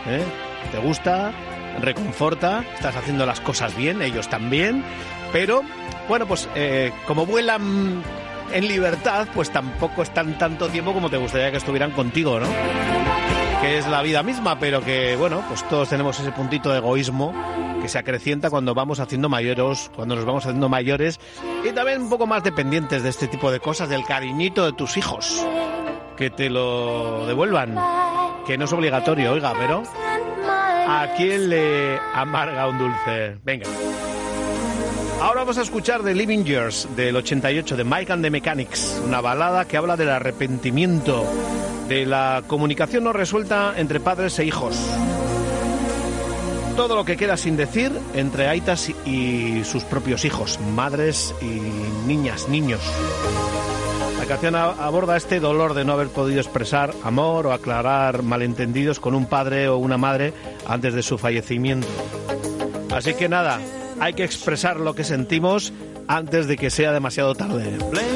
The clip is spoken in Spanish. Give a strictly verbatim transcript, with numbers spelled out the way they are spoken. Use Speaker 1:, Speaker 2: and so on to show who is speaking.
Speaker 1: ¿eh? Te gusta, reconforta, estás haciendo las cosas bien, ellos también, pero, bueno, pues eh, como vuelan en libertad, pues tampoco están tanto tiempo como te gustaría que estuvieran contigo, ¿no? Que es la vida misma, pero que, bueno, pues todos tenemos ese puntito de egoísmo que se acrecienta cuando vamos haciendo mayores, cuando nos vamos haciendo mayores, y también un poco más dependientes de este tipo de cosas, del cariñito de tus hijos, que te lo devuelvan, que no es obligatorio, oiga, pero ¿a quién le amarga un dulce? Venga. Ahora vamos a escuchar The Living Years del ochenta y ocho de Mike and the Mechanics, una balada que habla del arrepentimiento, de la comunicación no resuelta entre padres e hijos. Todo lo que queda sin decir entre aitas y sus propios hijos, madres y niñas, niños. La canción aborda este dolor de no haber podido expresar amor o aclarar malentendidos con un padre o una madre antes de su fallecimiento. Así que nada, hay que expresar lo que sentimos antes de que sea demasiado tarde.